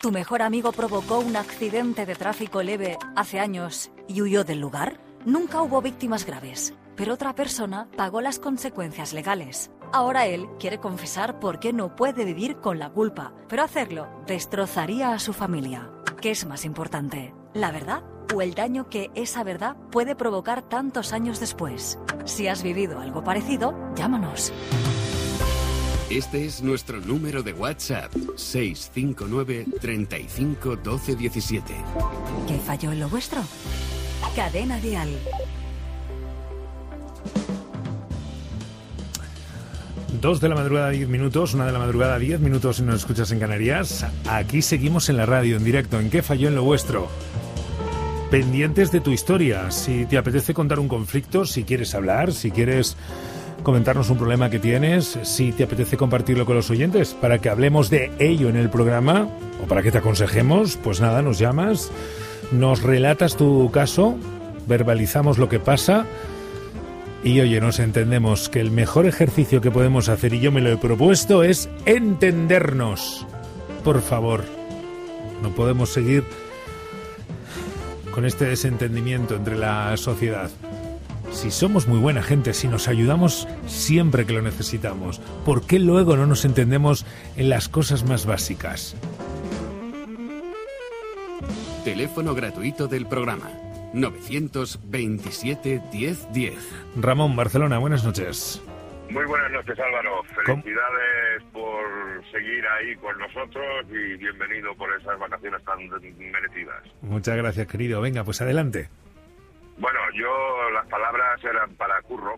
¿Tu mejor amigo provocó un accidente de tráfico leve hace años y huyó del lugar? Nunca hubo víctimas graves, pero otra persona pagó las consecuencias legales. Ahora él quiere confesar por qué no puede vivir con la culpa, pero hacerlo destrozaría a su familia. ¿Qué es más importante, la verdad o el daño que esa verdad puede provocar tantos años después? Si has vivido algo parecido, llámanos. Este es nuestro número de WhatsApp, 659 35 12 17. ¿Qué falló en lo vuestro? Cadena Dial. Dos de la madrugada, 10 minutos, 1 de la madrugada, 10 minutos si nos escuchas en Canarias. Aquí seguimos en la radio, en directo, en ¿Qué falló en lo vuestro? Pendientes de tu historia, si te apetece contar un conflicto, si quieres hablar, si quieres comentarnos un problema que tienes, si te apetece compartirlo con los oyentes para que hablemos de ello en el programa o para que te aconsejemos, pues nada, nos llamas, nos relatas tu caso, verbalizamos lo que pasa y oye, nos entendemos, que el mejor ejercicio que podemos hacer, y yo me lo he propuesto, es entendernos. Por favor, no podemos seguir con este desentendimiento entre la sociedad. Si somos muy buena gente, si nos ayudamos siempre que lo necesitamos, ¿por qué luego no nos entendemos en las cosas más básicas? Teléfono gratuito del programa, 927 10 10. Ramón, Barcelona, buenas noches. Muy buenas noches, Álvaro. Felicidades por seguir ahí con nosotros y bienvenido por esas vacaciones tan merecidas. Muchas gracias, querido. Venga, pues adelante. Bueno, las palabras eran para Curro.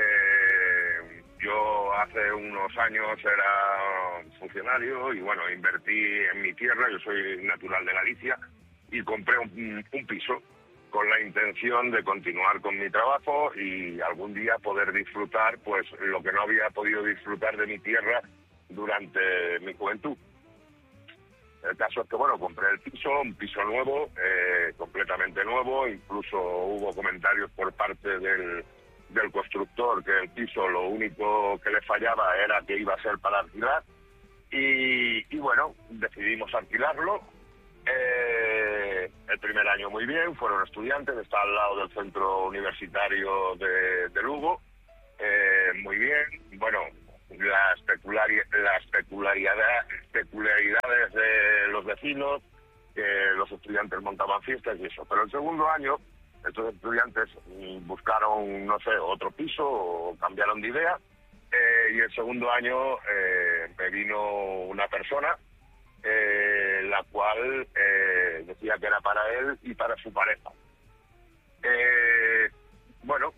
Yo hace unos años era funcionario y bueno, invertí en mi tierra, yo soy natural de Galicia, y compré un piso con la intención de continuar con mi trabajo y algún día poder disfrutar pues lo que no había podido disfrutar de mi tierra durante mi juventud. El caso es que, bueno, compré el piso, un piso nuevo, completamente nuevo, incluso hubo comentarios por parte del constructor que el piso lo único que le fallaba era que iba a ser para alquilar y bueno, decidimos alquilarlo. El primer año muy bien, fueron estudiantes, está al lado del centro universitario de Lugo, muy bien, bueno, las peculiaridades de los vecinos, que los estudiantes montaban fiestas y eso. Pero el segundo año, estos estudiantes buscaron, no sé, otro piso o cambiaron de idea, y el segundo año me vino una persona, la cual decía que era para él y para su pareja. Bueno,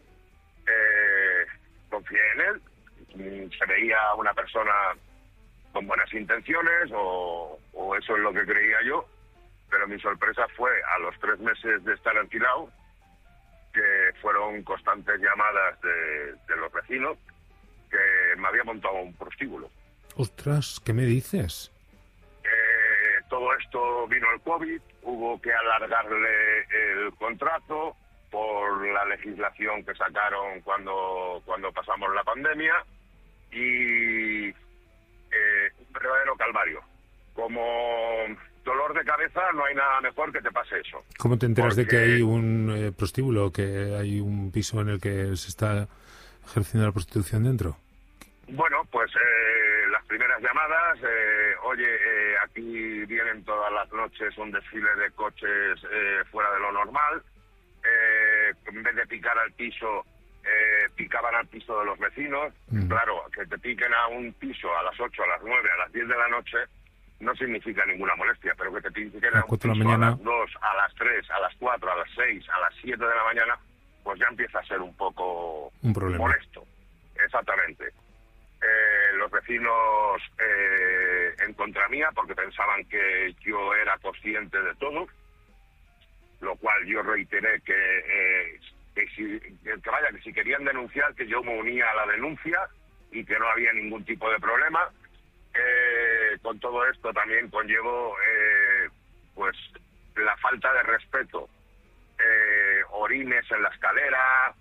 confié en él. Se veía una persona con buenas intenciones o eso es lo que creía yo, pero mi sorpresa fue a los 3 meses de estar alquilado que fueron constantes llamadas de los vecinos que me había montado un prostíbulo. Ostras, ¿qué me dices? Todo esto vino el COVID, hubo que alargarle el contrato por la legislación que sacaron cuando pasamos la pandemia y un verdadero calvario. Como dolor de cabeza no hay nada mejor que te pase eso. ¿Cómo te enteras de que hay un prostíbulo, que hay un piso en el que se está ejerciendo la prostitución dentro? Bueno, pues las primeras llamadas, oye, aquí vienen todas las noches un desfile de coches fuera de lo normal, en vez de picar al piso, picaban al piso de los vecinos. Claro, que te piquen a un piso a las 8, a las 9, a las 10 de la noche no significa ninguna molestia, pero que te piquen a un piso a las 2, a las 3, a las 4, a las 6, a las 7 de la mañana, pues ya empieza a ser un poco un problema. Molesto. Exactamente. Los vecinos en contra mía porque pensaban que yo era consciente de todo, lo cual yo reiteré que si querían denunciar, que yo me unía a la denuncia y que no había ningún tipo de problema. Con todo esto también conllevo pues la falta de respeto, orines en la escalera,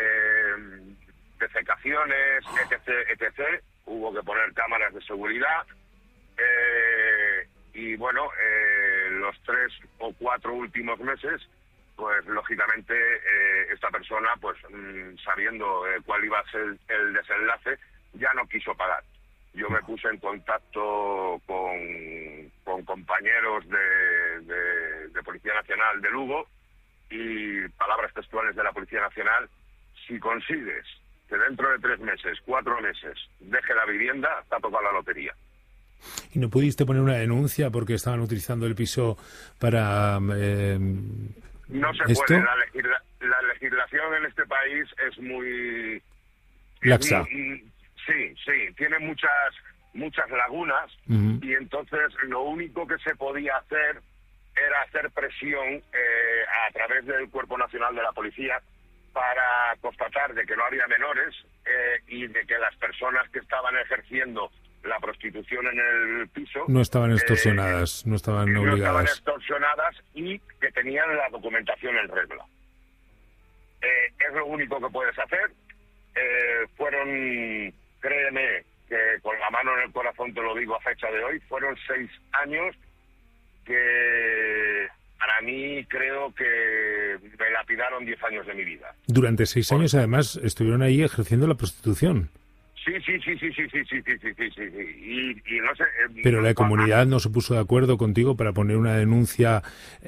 defecaciones, etc. Hubo que poner cámaras de seguridad y bueno, los 3 o 4 últimos meses, pues lógicamente esta persona, pues sabiendo cuál iba a ser el desenlace, ya no quiso pagar. Yo me puse en contacto con compañeros de Policía Nacional de Lugo y palabras textuales de la Policía Nacional: si consigues que dentro de 3 meses, 4 meses, deje la vivienda, te ha tocado la lotería. ¿Y no pudiste poner una denuncia porque estaban utilizando el piso para no se esto? puede. La legislación en este país es muy... laxa. Sí, tiene muchas lagunas, y entonces lo único que se podía hacer era hacer presión a través del Cuerpo Nacional de la Policía para constatar de que no había menores y de que las personas que estaban ejerciendo la prostitución en el piso No estaban extorsionadas, no estaban obligadas. No estaban extorsionadas y que tenían la documentación en regla. Es lo único que puedes hacer. Fueron, créeme, que con la mano en el corazón te lo digo a fecha de hoy, fueron 6 años que para mí creo que me lapidaron 10 años de mi vida. Durante 6 años, además, estuvieron ahí ejerciendo la prostitución. Sí. Y no sé... Pero la comunidad no se puso de acuerdo contigo para poner una denuncia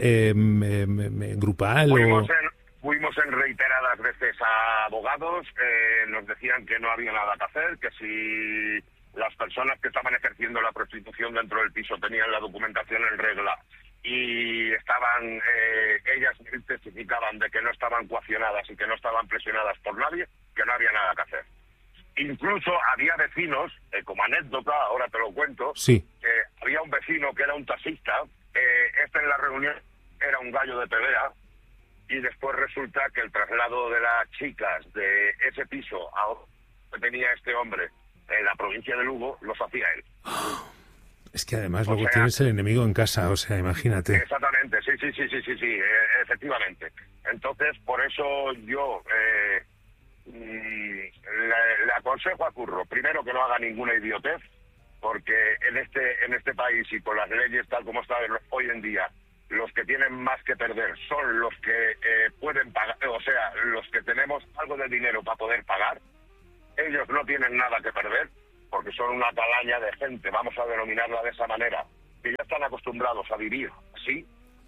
grupal Fuimos en reiteradas veces a abogados, nos decían que no había nada que hacer, que si las personas que estaban ejerciendo la prostitución dentro del piso tenían la documentación en regla y estaban, ellas testificaban de que no estaban coaccionadas y que no estaban presionadas por nadie, que no había nada que hacer. Incluso había vecinos, como anécdota, ahora te lo cuento, sí. Había un vecino que era un taxista, en la reunión era un gallo de pelea, y después resulta que el traslado de las chicas de ese piso a otro que tenía este hombre en la provincia de Lugo, los hacía él. Es que además luego tienes el enemigo en casa, o sea, imagínate. Exactamente, sí, efectivamente. Entonces, por eso yo le aconsejo a Curro, primero, que no haga ninguna idiotez, porque en este país y con las leyes tal como están hoy en día, los que tienen más que perder son los que pueden pagar, o sea, los que tenemos algo de dinero para poder pagar. Ellos no tienen nada que perder, porque son una calaña de gente, vamos a denominarla de esa manera, que ya están acostumbrados a vivir así.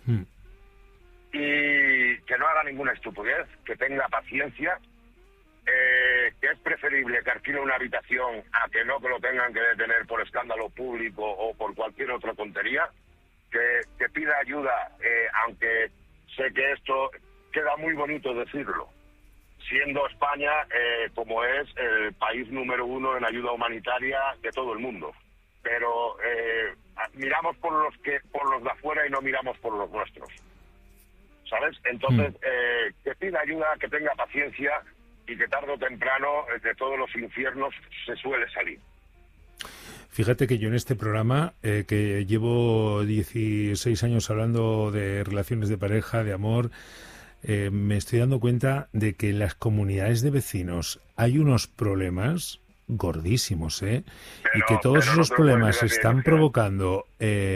Y que no haga ninguna estupidez, que tenga paciencia, que es preferible que alquile una habitación a que no que lo tengan que detener por escándalo público o por cualquier otra tontería, que pida ayuda, aunque sé que esto queda muy bonito decirlo, siendo España, como es, el país número 1 en ayuda humanitaria de todo el mundo. Pero miramos por los de afuera y no miramos por los nuestros, ¿sabes? Entonces, que pida ayuda, que tenga paciencia y que tarde o temprano de todos los infiernos se suele salir. Fíjate que yo en este programa, que llevo 16 años hablando de relaciones de pareja, de amor, me estoy dando cuenta de que en las comunidades de vecinos hay unos problemas gordísimos, y que todos esos problemas están provocando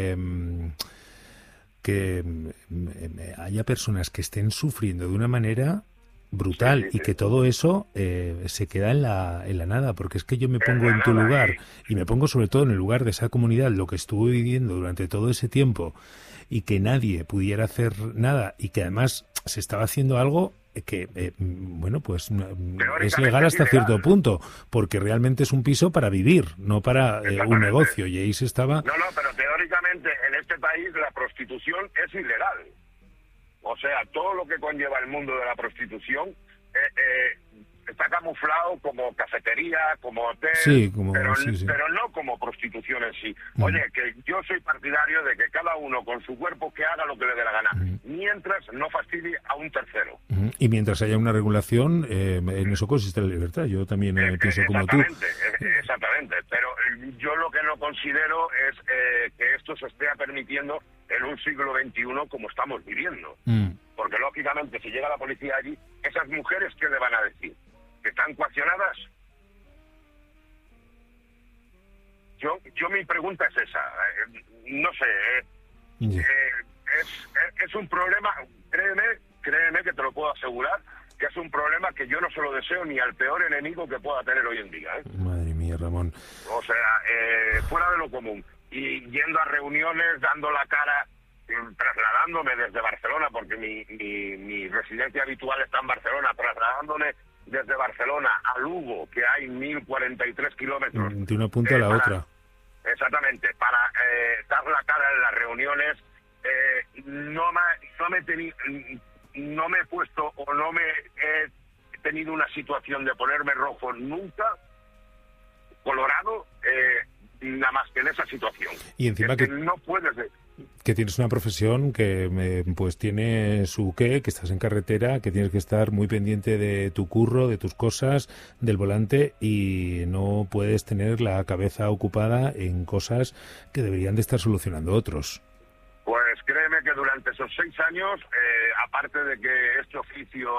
que haya personas que estén sufriendo de una manera brutal, y que todo eso se queda en la nada, porque es que yo me pongo en tu lugar y me pongo sobre todo en el lugar de esa comunidad, lo que estuve viviendo durante todo ese tiempo, y que nadie pudiera hacer nada, y que además se estaba haciendo algo que, bueno, pues es legal hasta cierto punto, porque realmente es un piso para vivir, no para un negocio, y ahí se estaba... No, pero teóricamente en este país la prostitución es ilegal. O sea, todo lo que conlleva el mundo de la prostitución está camuflado como cafetería, como hotel, pero no como prostitución en sí. Oye, que yo soy partidario de que cada uno con su cuerpo que haga lo que le dé la gana, mientras no fastidie a un tercero. Y mientras haya una regulación, en eso consiste la libertad. Yo también pienso como tú. Exactamente, pero yo lo que no considero es que esto se esté permitiendo en un siglo XXI como estamos viviendo. Porque lógicamente si llega la policía allí, esas mujeres, ¿qué le van a decir? ¿Que están coaccionadas? Yo mi pregunta es esa. No sé, Es un problema, créeme que te lo puedo asegurar, que es un problema que yo no se lo deseo ni al peor enemigo que pueda tener hoy en día. Madre mía, Ramón. O sea, fuera de lo común. Y yendo a reuniones, dando la cara, trasladándome desde Barcelona, porque mi residencia habitual está en Barcelona, trasladándome desde Barcelona a Lugo, que hay 1043 kilómetros. De una punta a la otra. Exactamente, para dar la cara en las reuniones. No me he puesto o no me he tenido una situación de ponerme rojo nunca, colorado, nada más que en esa situación. Y encima que no puedes... Que tienes una profesión que pues tiene su que estás en carretera, que tienes que estar muy pendiente de tu curro, de tus cosas, del volante, y no puedes tener la cabeza ocupada en cosas que deberían de estar solucionando otros. Pues créeme que durante esos 6 años, aparte de que este oficio,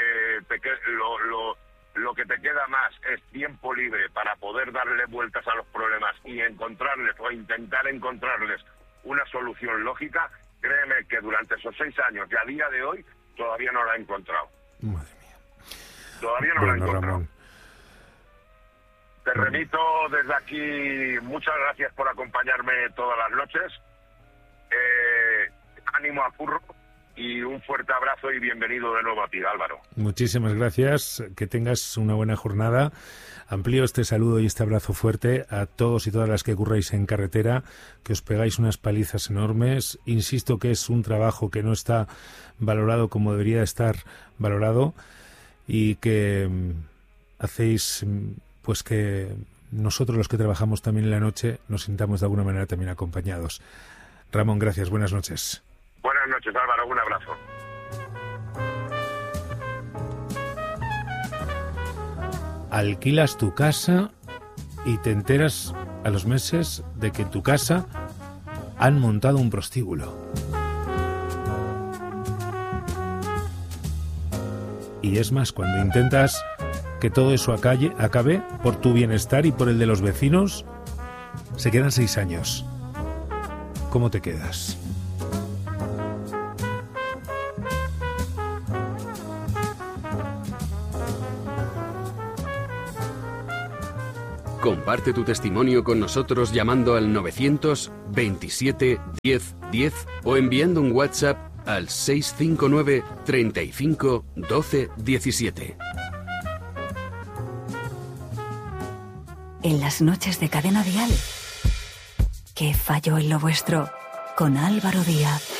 lo que te queda más es tiempo libre para poder darle vueltas a los problemas y encontrarles o intentar encontrarles una solución lógica, créeme que durante esos 6 años y a día de hoy todavía no la he encontrado. Madre mía. Todavía no la he encontrado. Ramón. Te remito desde aquí, muchas gracias por acompañarme todas las noches. Ánimo a curro y un fuerte abrazo y bienvenido de nuevo a ti, Álvaro. Muchísimas gracias, que tengas una buena jornada. Amplío este saludo y este abrazo fuerte a todos y todas las que curráis en carretera, que os pegáis unas palizas enormes. Insisto que es un trabajo que no está valorado como debería estar valorado y que hacéis pues que nosotros los que trabajamos también en la noche nos sintamos de alguna manera también acompañados. Ramón, gracias. Buenas noches. Buenas noches, Álvaro. Un abrazo. Alquilas tu casa y te enteras a los meses de que en tu casa han montado un prostíbulo. Y es más, cuando intentas que todo eso acabe por tu bienestar y por el de los vecinos, se quedan 6 años. ¿Cómo te quedas? Comparte tu testimonio con nosotros llamando al 927 10 10 o enviando un WhatsApp al 659 35 12 17. En las noches de Cadena Dial, ¿qué falló en lo vuestro? Con Álvaro Díaz.